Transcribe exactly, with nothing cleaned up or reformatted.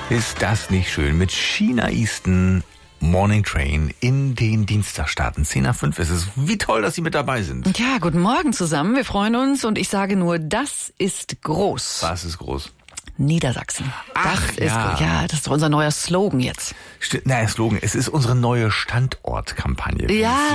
Ist das nicht schön? Mit China Eastern Morning Train in den Dienstag starten. zehn nach fünf ist es. Wie toll, dass Sie mit dabei sind. Ja, guten Morgen zusammen. Wir freuen uns und ich sage nur, das ist groß. Was ist groß? Niedersachsen. Ach, das ist ja. ja, das ist doch unser neuer Slogan jetzt. St- Na, Slogan. Es ist unsere neue Standortkampagne. Ja,